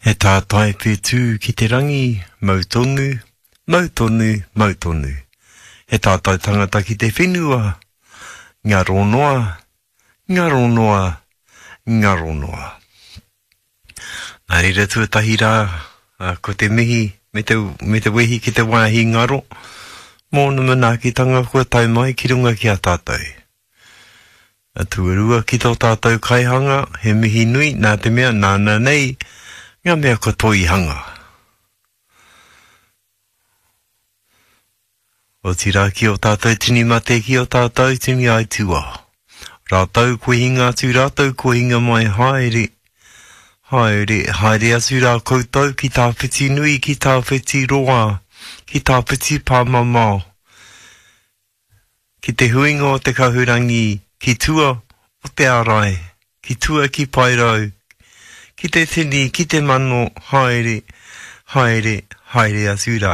He tātai pētū ki te rangi, mautonu, mautonu, mautonu. He tātai tangata ki te whenua, ngā ronoa, ngā ronoa, ngā ronoa. Nā reira tuatahi rā, ko te mihi, me te wehi ki te wāhi ngaro, mōna mana ki tanga kua tai mai ki runga ki a tātou. A tuarua ki tō tātou kaihanga, he mihi nui, nā te mea, nāna nei, ngā mea ko toi hanga. O tira ki o tātou tini mate ki o tātou tini aitua. Rātou koe hinga atu, rātou koe hinga mai haere. Haere, haere atu rā koutou ki tā whiti nui, ki tā whiti roa, ki tā whiti pāmamau. Ki te huinga o te kahurangi, ki tua o te arai, ki tua ki pairau, ki te tini, ki te mano, haere, haere, haere atu rā.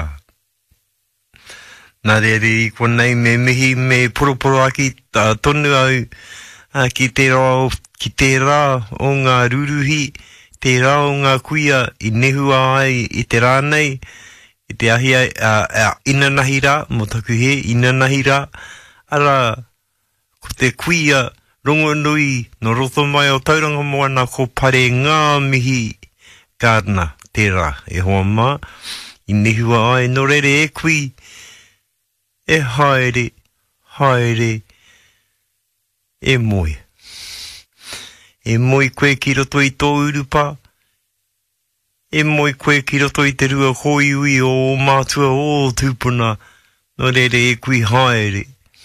Nā reere I kua nei me mihi me poroporo aki tonu au ki te rā o ngā ruruhi, te rā o ngā kuia I nehua ai I te rānei, I te ahi inanahi rā, mo taku he inanahi rā, ara ko te kuia rongo nui no roto mai o tauranga moana ko pare ngā mihi kāna tērā e hoa mā, I nehua ai no rere e kui, e haere, haere, e moi. E moi koe ki roto I tō urupa, e moi koe ki roto I te rua hoi ui o mātua o tūpuna, no rere e kui haere.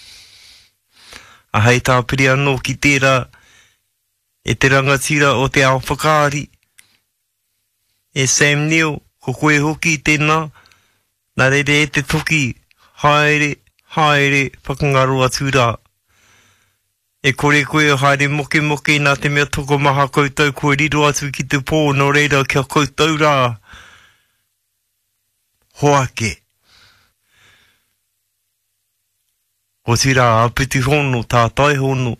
A hei tā piri anō ki tērā, e te rangatira o te Alwhakaari, e Sam Neill, ko koe hoki tēnā, nā rere e te toki, haere, haere, whakangaro atu rā. E kore koe o haere moke moke nā te mea toko maha koutou koe riro atu ki te pō no reira kia koutou rā. Hoake. Ko tira aputu hono, tātai hono.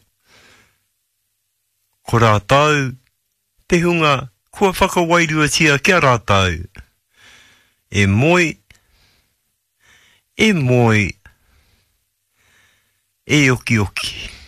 Ko rātau, te hunga, kua whakawairua tia kia rātau. E moi, e moi, e oki oki.